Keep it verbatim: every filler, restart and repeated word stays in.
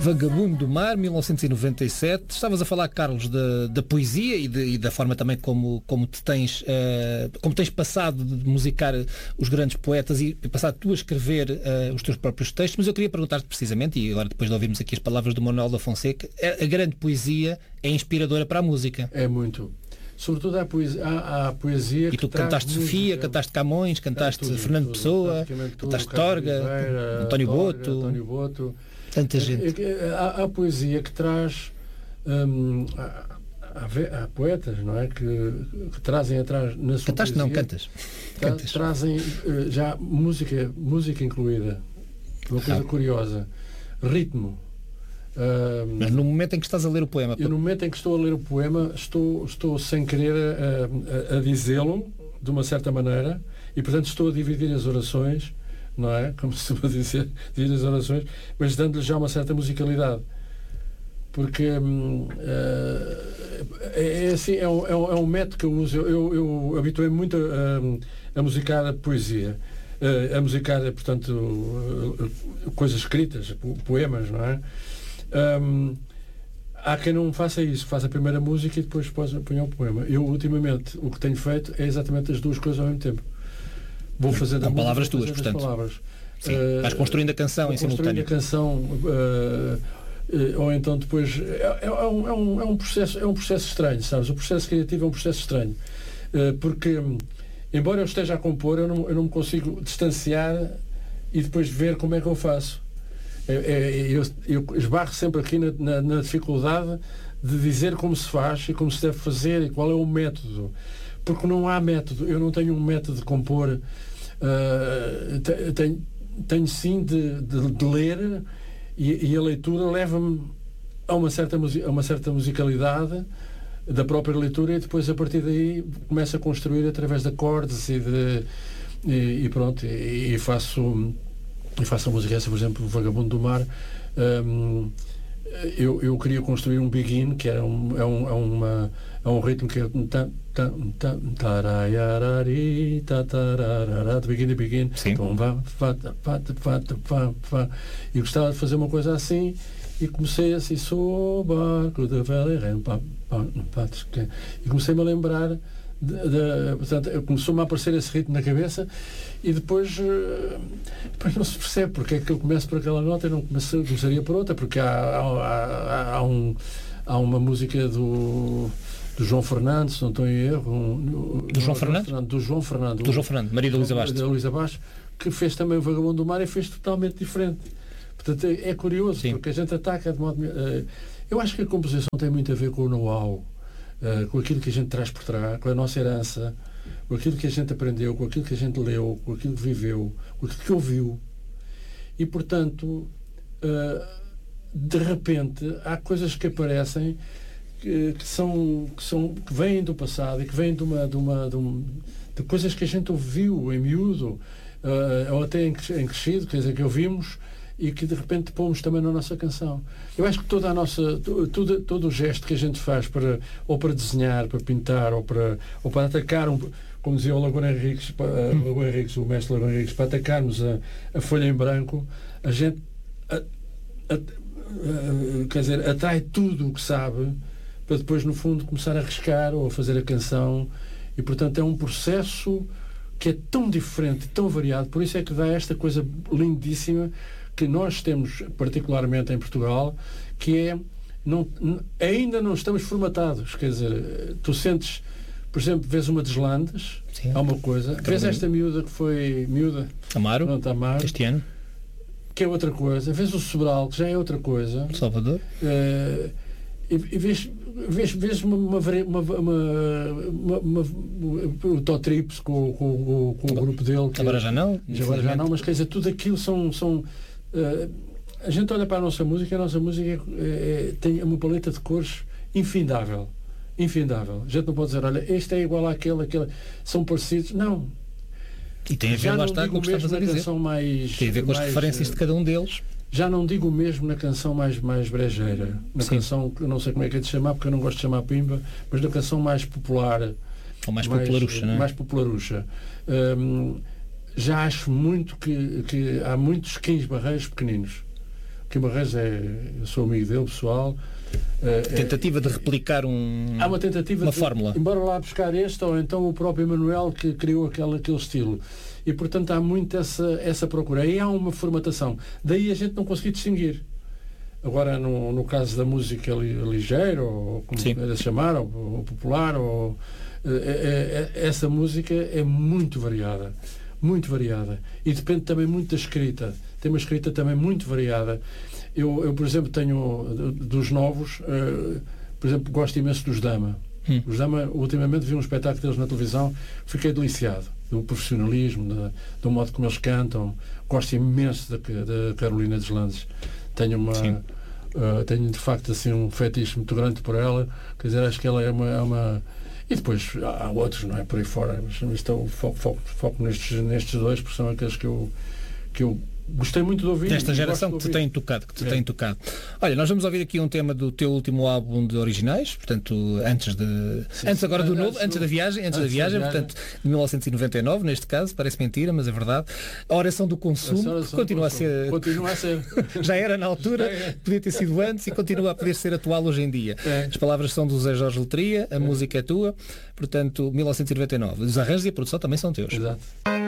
Vagabundo do Mar, mil novecentos e noventa e sete. Estavas a falar, Carlos, da, da poesia e, de, e da forma também como, como te tens uh, como tens passado de musicar os grandes poetas e passado tu a escrever uh, os teus próprios textos, mas eu queria perguntar-te precisamente, e agora depois de ouvirmos aqui as palavras do Manuel da Fonseca, a, a grande poesia é inspiradora para a música. É muito. Sobretudo há poesia, há, há poesia e tu que cantaste Sofia, cantaste Camões, cantaste tudo, Fernando tudo, Pessoa, cantaste Torga, Oliveira, António, Torga, Boto, António Boto, tanta gente. Há, há poesia que traz hum, há, há, há poetas, não é, que, que trazem atrás na sua cantaste poesia, não, cantas. Tra, cantas trazem já música, música incluída, uma coisa ah. curiosa, ritmo. Uh, Mas no momento em que estás a ler o poema... Eu no momento em que estou a ler o poema estou, estou sem querer a, a, a dizê-lo de uma certa maneira e portanto estou a dividir as orações, não é? Como se costuma dizer, dividir as orações, mas dando-lhe já uma certa musicalidade, porque uh, é, é assim, é um, é um método que eu uso. Eu, eu, eu habituei-me muito a, a musicar a poesia, a, a musicar, portanto, coisas escritas, poemas, não é? Um, há quem não faça isso, faça a primeira música e depois ponha o poema. Eu, ultimamente, o que tenho feito é exatamente as duas coisas ao mesmo tempo. Vou fazer com palavras tuas, portanto. Palavras. Sim, uh, vais construindo a canção em simultâneo. Construindo a canção, uh, uh, ou então depois... É, é, um, é, um, é, um processo, é um processo estranho, sabes? O processo criativo é um processo estranho. Uh, porque, embora eu esteja a compor, eu não, eu não me consigo distanciar e depois ver como é que eu faço. Eu, eu esbarro sempre aqui na, na, na dificuldade de dizer como se faz e como se deve fazer e qual é o método, porque não há método. Eu não tenho um método de compor, uh, tenho, tenho sim de, de, de ler e, e a leitura leva-me a uma certa, a uma certa musicalidade da própria leitura e depois a partir daí começo a construir através de acordes e, de, e, e pronto, e, e faço e faço a música essa, por exemplo, o Vagabundo do Mar. Um, eu, eu queria construir um begin, que era um, é, um, é, uma, é um ritmo que é begin de begin, e gostava de fazer uma coisa assim e comecei assim, sou o barco de Valerem, e comecei-me a lembrar de, de, portanto, começou-me a aparecer esse ritmo na cabeça e depois, depois não se percebe porque é que eu começo por aquela nota e não começo, começaria por outra, porque há, há, há, há, um, há uma música do, do João Fernando, se não estou em erro, um, do João Fernando? Fernando do João Fernando do João Fernando, marido da Luísa Bastos, da Luísa Bastos, que fez também o Vagabundo do Mar e fez totalmente diferente. Portanto, é, é curioso. Sim. Porque a gente ataca de modo, uh, eu acho que a composição tem muito a ver com o know-how, uh, com aquilo que a gente traz por trás, com a nossa herança, com aquilo que a gente aprendeu, com aquilo que a gente leu, com aquilo que viveu, com aquilo que ouviu. E, portanto, uh, de repente, há coisas que aparecem que, que, são, que, são, que vêm do passado e que vêm de, uma, de, uma, de, um, de coisas que a gente ouviu em miúdo, uh, ou até em, em crescido, quer dizer, que ouvimos e que de repente pomos também na nossa canção. Eu acho que toda a nossa, todo, todo o gesto que a gente faz para, ou para desenhar, para pintar, ou para, ou para atacar, um, como dizia o Lagoa Henriques, para, hum. Lagoa Henriques, o mestre Lagoa Henriques, para atacarmos a, a folha em branco, a gente a, a, a, quer dizer, atrai tudo o que sabe para depois no fundo começar a riscar ou a fazer a canção, e portanto é um processo que é tão diferente, tão variado, por isso é que dá esta coisa lindíssima que nós temos particularmente em Portugal, que é não, ainda não estamos formatados, quer dizer, tu sentes, por exemplo, vês uma Deslandes, sim, há uma coisa, vês esta miúda que foi miúda Amaro, pronto, Amaro, este ano, que é outra coisa, vês o Sobral, que já é outra coisa, Salvador, uh, e, e vês, vês, vês uma, uma, uma, uma, uma, uma o Totrips com, com, com o grupo dele, que agora já não, agora já não, mas quer dizer, tudo aquilo são, são uh, a gente olha para a nossa música, a nossa música é, é, tem uma paleta de cores infindável, infindável. A gente não pode dizer, olha, este é igual àquele, aquele, são parecidos, não. E tem a ver, lá está, com o que estavas a dizer. Mais, tem a ver com as mais, referências de cada um deles. Já não digo o mesmo na canção mais, mais brejeira, na Sim. canção que eu não sei como é que é de chamar, porque eu não gosto de chamar pimba, mas na canção mais popular, ou mais, mais popularucha, não é? Mais popularucha. Hum, já acho muito que, que há muitos quinze barreiros pequeninos. Joaquim Barreiros, é, eu sou amigo dele, pessoal. Tentativa de replicar um, há uma tentativa uma de, fórmula. Embora lá buscar este, ou então o próprio Emanuel que criou aquele, aquele estilo. E, portanto, há muito essa, essa procura. Aí há uma formatação. Daí a gente não conseguir distinguir. Agora, no, no caso da música li, ligeira, ou como é de chamar, ou, ou popular, ou, é, é, essa música é muito variada. Muito variada. E depende também muito da escrita. Tem uma escrita também muito variada. Eu, eu por exemplo, tenho dos novos, uh, por exemplo, gosto imenso dos Dama. Hum. Os Dama, ultimamente, vi um espetáculo deles na televisão, fiquei deliciado. Do profissionalismo, da, do modo como eles cantam. Gosto imenso da, da Carolina Deslandes. Tenho uma. Uh, tenho de facto assim um fetiche muito grande por ela. Quer dizer, acho que ela é uma. É uma... E depois há outros, não é? Por aí fora. Mas estou foco, foco, foco nestes, nestes dois, porque são aqueles que eu. Que eu gostei muito de ouvir. Desta geração que te tem tocado, que te é. tem tocado. Olha, nós vamos ouvir aqui um tema do teu último álbum de originais, portanto, antes de sim, antes agora do antes novo, do, antes da viagem, antes, antes da viagem, da viagem, portanto, de mil novecentos e noventa e nove, neste caso, parece mentira, mas é verdade. A oração do consumo, oração continua, do consumo. A ser, continua a ser. Já era na altura, podia ter sido antes e continua a poder ser atual hoje em dia. É. As palavras são do Zé Jorge Letria, a é. música é tua, portanto, mil novecentos e noventa e nove. Os arranjos e a produção também são teus. Exato.